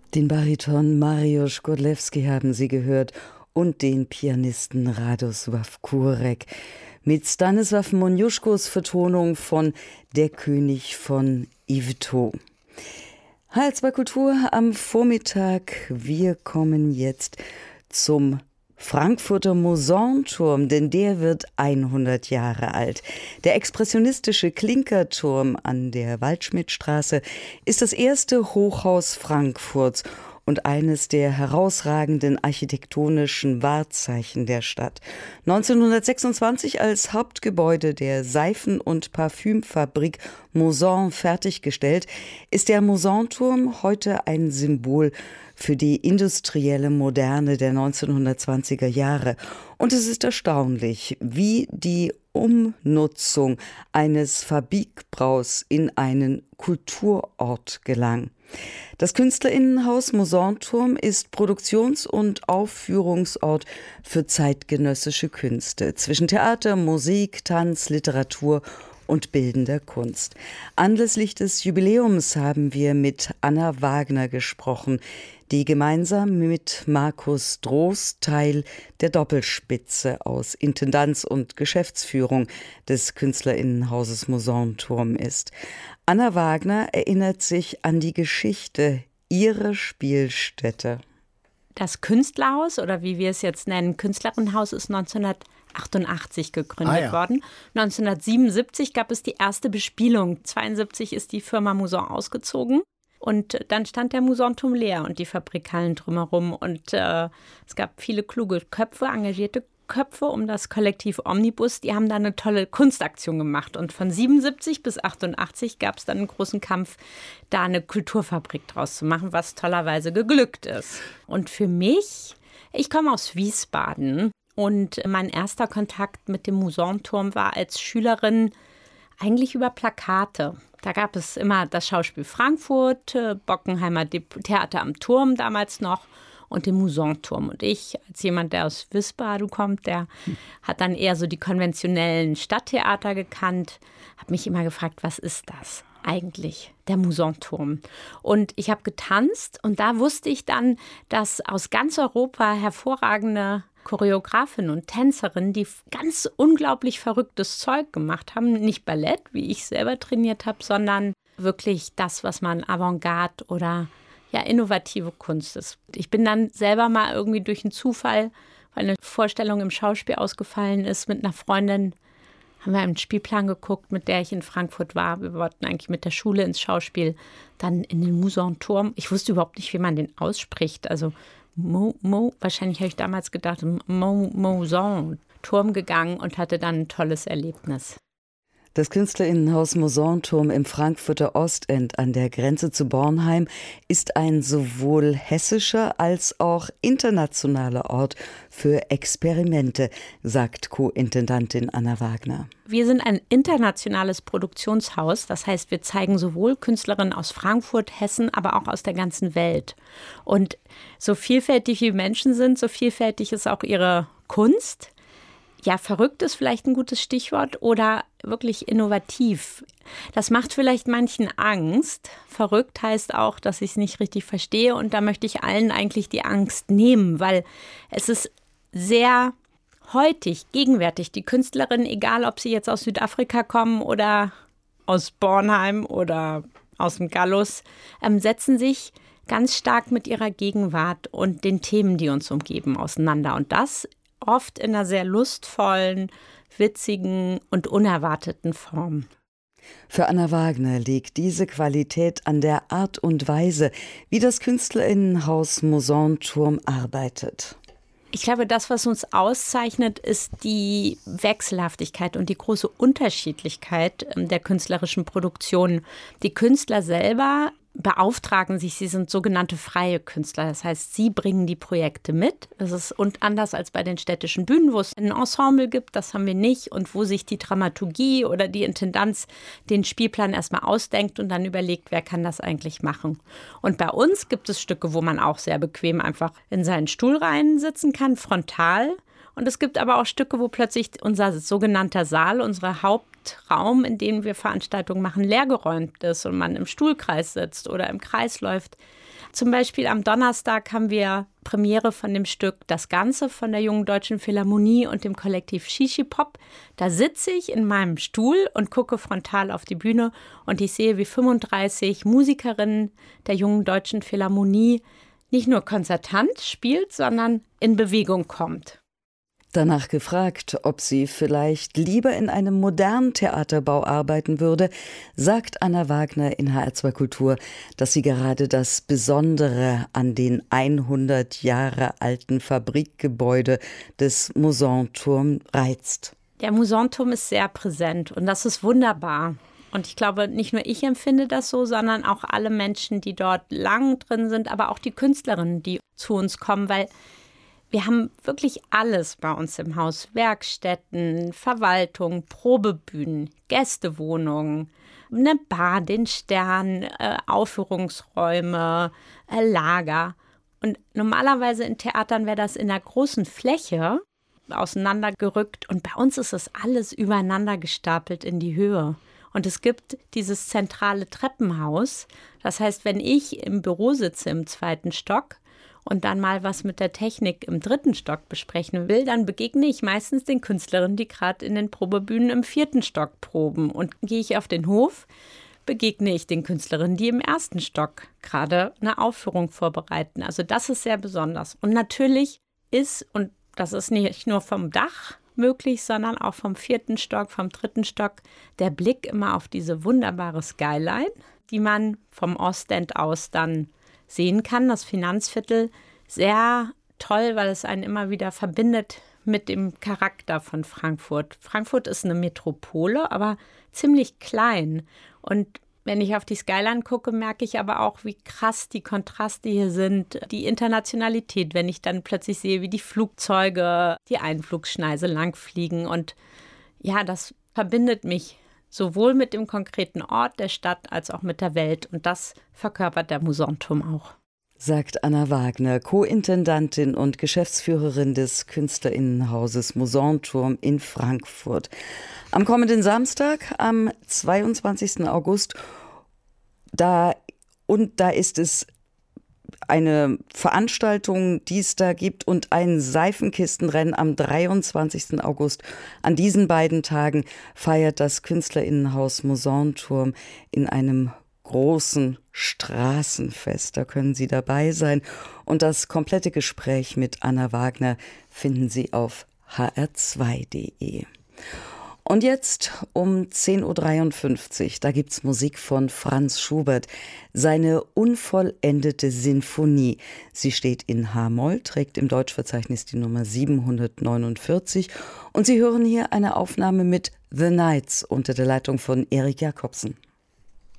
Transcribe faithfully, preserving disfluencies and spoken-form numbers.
Den Bariton Mariusz Godlewski haben Sie gehört und den Pianisten Radosław Kurek mit Stanisław Moniuszkos Vertonung von Der König von Yvetot. H L zwei Kultur am Vormittag. Wir kommen jetzt zum Frankfurter Mousonturm, denn der wird hundert Jahre alt. Der expressionistische Klinkerturm an der Waldschmidtstraße ist das erste Hochhaus Frankfurts und eines der herausragenden architektonischen Wahrzeichen der Stadt. neunzehnhundertsechsundzwanzig als Hauptgebäude der Seifen- und Parfümfabrik Mousson fertiggestellt, ist der Mousonturm heute ein Symbol für die industrielle Moderne der neunzehnhundertzwanziger Jahre. Und es ist erstaunlich, wie die Umnutzung eines Fabrikbaus in einen Kulturort gelang. Das Künstlerinnenhaus Mousonturm ist Produktions- und Aufführungsort für zeitgenössische Künste zwischen Theater, Musik, Tanz, Literatur und bildender Kunst. Anlässlich des Jubiläums haben wir mit Anna Wagner gesprochen, die gemeinsam mit Markus Drost Teil der Doppelspitze aus Intendanz und Geschäftsführung des Künstlerinnenhauses Mousonturm ist. Anna Wagner erinnert sich an die Geschichte ihrer Spielstätte. Das Künstlerhaus, oder wie wir es jetzt nennen, Künstlerinnenhaus, ist neunzehnhundertachtundachtzig gegründet ah, ja. worden. neunzehnhundertsiebenundsiebzig gab es die erste Bespielung. neunzehnhundertzweiundsiebzig ist die Firma Mousson ausgezogen. Und dann stand der Mousonturm leer und die Fabrikhallen drumherum. Und äh, es gab viele kluge Köpfe, engagierte Köpfe um das Kollektiv Omnibus. Die haben da eine tolle Kunstaktion gemacht. Und von siebenundsiebzig bis achtundachtzig gab es dann einen großen Kampf, da eine Kulturfabrik draus zu machen, was tollerweise geglückt ist. Und für mich, ich komme aus Wiesbaden und mein erster Kontakt mit dem Mousonturm war als Schülerin eigentlich über Plakate. Da gab es immer das Schauspiel Frankfurt, Bockenheimer Theater am Turm damals noch und den Mousonturm. Und ich, als jemand, der aus Wiesbaden kommt, der hm. hat dann eher so die konventionellen Stadttheater gekannt, habe mich immer gefragt, was ist das eigentlich, der Mousonturm? Und ich habe getanzt und da wusste ich dann, dass aus ganz Europa hervorragende Choreografinnen und Tänzerinnen, die ganz unglaublich verrücktes Zeug gemacht haben. Nicht Ballett, wie ich selber trainiert habe, sondern wirklich das, was man Avantgarde oder ja, innovative Kunst ist. Ich bin dann selber mal irgendwie durch einen Zufall, weil eine Vorstellung im Schauspiel ausgefallen ist, mit einer Freundin, haben wir einen Spielplan geguckt, mit der ich in Frankfurt war. Wir wollten eigentlich mit der Schule ins Schauspiel, dann in den Mousonturm. Ich wusste überhaupt nicht, wie man den ausspricht. Also Mo, Mo, wahrscheinlich habe ich damals gedacht, Mo, Mousson, Turm gegangen und hatte dann ein tolles Erlebnis. Das Künstlerinnenhaus Mousonturm im Frankfurter Ostend an der Grenze zu Bornheim ist ein sowohl hessischer als auch internationaler Ort für Experimente, sagt Co-Intendantin Anna Wagner. Wir sind ein internationales Produktionshaus, das heißt, wir zeigen sowohl Künstlerinnen aus Frankfurt, Hessen, aber auch aus der ganzen Welt. Und so vielfältig wie Menschen sind, so vielfältig ist auch ihre Kunst. Ja, verrückt ist vielleicht ein gutes Stichwort oder wirklich innovativ. Das macht vielleicht manchen Angst. Verrückt heißt auch, dass ich es nicht richtig verstehe und da möchte ich allen eigentlich die Angst nehmen, weil es ist sehr heutig, gegenwärtig. Die Künstlerinnen, egal ob sie jetzt aus Südafrika kommen oder aus Bornheim oder aus dem Gallus, ähm, setzen sich ganz stark mit ihrer Gegenwart und den Themen, die uns umgeben, auseinander. Und das oft in einer sehr lustvollen, witzigen und unerwarteten Form. Für Anna Wagner liegt diese Qualität an der Art und Weise, wie das Künstlerinnenhaus Mousonturm arbeitet. Ich glaube, das, was uns auszeichnet, ist die Wechselhaftigkeit und die große Unterschiedlichkeit der künstlerischen Produktion. Die Künstler selber beauftragen sich, sie sind sogenannte freie Künstler. Das heißt, sie bringen die Projekte mit. Das ist und anders als bei den städtischen Bühnen, wo es ein Ensemble gibt, das haben wir nicht. Und wo sich die Dramaturgie oder die Intendanz den Spielplan erstmal ausdenkt und dann überlegt, wer kann das eigentlich machen. Und bei uns gibt es Stücke, wo man auch sehr bequem einfach in seinen Stuhl reinsitzen kann, frontal. Und es gibt aber auch Stücke, wo plötzlich unser sogenannter Saal, unsere Haupt Hauptraum, in dem wir Veranstaltungen machen, leergeräumt ist und man im Stuhlkreis sitzt oder im Kreis läuft. Zum Beispiel am Donnerstag haben wir Premiere von dem Stück Das Ganze von der Jungen Deutschen Philharmonie und dem Kollektiv Shishi Pop. Da sitze ich in meinem Stuhl und gucke frontal auf die Bühne und ich sehe, wie fünfunddreißig Musikerinnen der Jungen Deutschen Philharmonie nicht nur konzertant spielt, sondern in Bewegung kommt. Danach gefragt, ob sie vielleicht lieber in einem modernen Theaterbau arbeiten würde, sagt Anna Wagner in H R zwei Kultur, dass sie gerade das Besondere an den hundert Jahre alten Fabrikgebäude des Mousonturm reizt. Der Mousonturm ist sehr präsent und das ist wunderbar. Und ich glaube, nicht nur ich empfinde das so, sondern auch alle Menschen, die dort lang drin sind, aber auch die Künstlerinnen, die zu uns kommen, weil wir haben wirklich alles bei uns im Haus. Werkstätten, Verwaltung, Probebühnen, Gästewohnungen, eine Bar, den Stern, äh, Aufführungsräume, äh, Lager. Und normalerweise in Theatern wäre das in einer großen Fläche auseinandergerückt. Und bei uns ist das alles übereinander gestapelt in die Höhe. Und es gibt dieses zentrale Treppenhaus. Das heißt, wenn ich im Büro sitze im zweiten Stock und dann mal was mit der Technik im dritten Stock besprechen will, dann begegne ich meistens den Künstlerinnen, die gerade in den Probebühnen im vierten Stock proben. Und gehe ich auf den Hof, begegne ich den Künstlerinnen, die im ersten Stock gerade eine Aufführung vorbereiten. Also das ist sehr besonders. Und natürlich ist, und das ist nicht nur vom Dach möglich, sondern auch vom vierten Stock, vom dritten Stock, der Blick immer auf diese wunderbare Skyline, die man vom Ostend aus dann sehen kann, das Finanzviertel, sehr toll, weil es einen immer wieder verbindet mit dem Charakter von Frankfurt. Frankfurt ist eine Metropole, aber ziemlich klein. Und wenn ich auf die Skyline gucke, merke ich aber auch, wie krass die Kontraste hier sind, die Internationalität, wenn ich dann plötzlich sehe, wie die Flugzeuge die Einflugschneise langfliegen. Und ja, das verbindet mich sowohl mit dem konkreten Ort der Stadt als auch mit der Welt. Und das verkörpert der Mousonturm auch. Sagt Anna Wagner, Co-Intendantin und Geschäftsführerin des Künstlerinnenhauses Mousonturm in Frankfurt. Am kommenden Samstag, am zweiundzwanzigsten August, da, und da ist es eine Veranstaltung, die es da gibt, und ein Seifenkistenrennen am dreiundzwanzigsten August. An diesen beiden Tagen feiert das Künstlerinnenhaus Mousonturm in einem großen Straßenfest. Da können Sie dabei sein. Und das komplette Gespräch mit Anna Wagner finden Sie auf h r zwei punkt d e. Und jetzt um zehn Uhr dreiundfünfzig, da gibt's Musik von Franz Schubert, seine unvollendete Sinfonie. Sie steht in H-Moll, trägt im Deutschverzeichnis die Nummer siebenhundertneunundvierzig und Sie hören hier eine Aufnahme mit The Nights unter der Leitung von Erik Jakobsen.